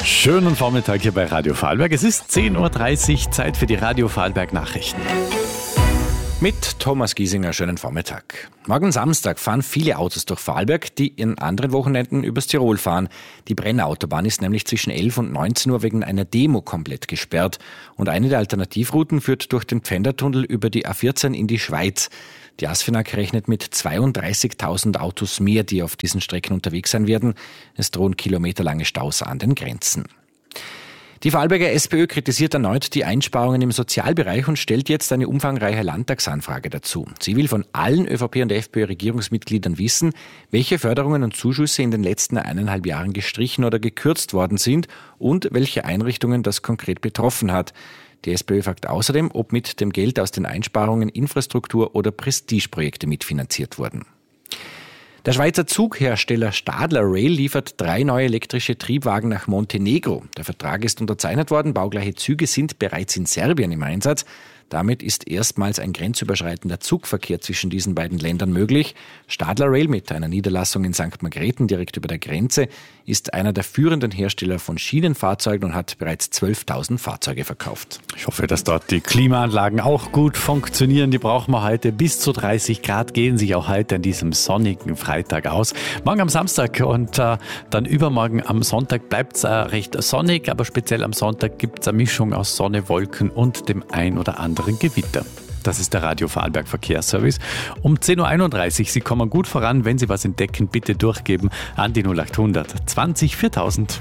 Schönen Vormittag hier bei Radio Vorarlberg. Es ist 10.30 Uhr, Zeit für die Radio Vorarlberg Nachrichten. Mit Thomas Giesinger, schönen Vormittag. Morgen Samstag fahren viele Autos durch Vorarlberg, die in anderen Wochenenden übers Tirol fahren. Die Brenner-Autobahn ist nämlich zwischen 11 und 19 Uhr wegen einer Demo komplett gesperrt. Und eine der Alternativrouten führt durch den Pfändertunnel über die A14 in die Schweiz. Die ASFINAG rechnet mit 32.000 Autos mehr, die auf diesen Strecken unterwegs sein werden. Es drohen kilometerlange Staus an den Grenzen. Die Vorarlberger SPÖ kritisiert erneut die Einsparungen im Sozialbereich und stellt jetzt eine umfangreiche Landtagsanfrage dazu. Sie will von allen ÖVP- und FPÖ-Regierungsmitgliedern wissen, welche Förderungen und Zuschüsse in den letzten 1,5 Jahren gestrichen oder gekürzt worden sind und welche Einrichtungen das konkret betroffen hat. Die SPÖ fragt außerdem, ob mit dem Geld aus den Einsparungen Infrastruktur- oder Prestigeprojekte mitfinanziert wurden. Der Schweizer Zughersteller Stadler Rail liefert 3 neue elektrische Triebwagen nach Montenegro. Der Vertrag ist unterzeichnet worden, baugleiche Züge sind bereits in Serbien im Einsatz. Damit ist erstmals ein grenzüberschreitender Zugverkehr zwischen diesen beiden Ländern möglich. Stadler Rail mit einer Niederlassung in St. Margrethen direkt über der Grenze ist einer der führenden Hersteller von Schienenfahrzeugen und hat bereits 12.000 Fahrzeuge verkauft. Ich hoffe, dass dort die Klimaanlagen auch gut funktionieren. Die brauchen wir heute. Bis zu 30 Grad gehen sich auch heute an diesem sonnigen Freitag aus. Morgen am Samstag und dann übermorgen am Sonntag bleibt es recht sonnig, aber speziell am Sonntag gibt es eine Mischung aus Sonne, Wolken und dem ein oder anderen Gewitter. Das ist der Radio Vorarlberg Verkehrsservice. Um 10.31 Uhr, Sie kommen gut voran. Wenn Sie was entdecken, bitte durchgeben an die 0800 20 4000.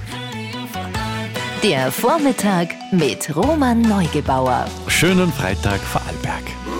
Der Vormittag mit Roman Neugebauer. Schönen Freitag Vorarlberg.